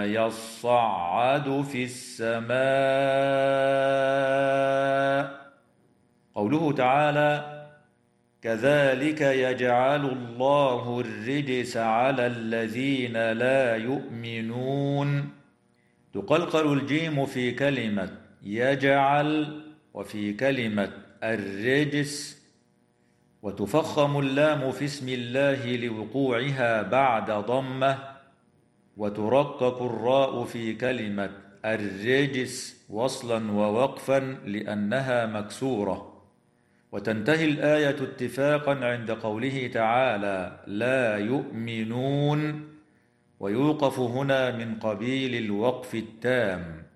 يصعد في السماء. قوله تعالى: كذلك يجعل الله الرجس على الذين لا يؤمنون. تقلقل الجيم في كلمة يجعل وفي كلمة الرجس، وتفخم اللام في اسم الله لوقوعها بعد ضمة، وترقق الراء في كلمة الرجس وصلا ووقفا لأنها مكسورة. وتنتهي الآية اتفاقا عند قوله تعالى: لا يؤمنون، ويوقف هنا من قبيل الوقف التام.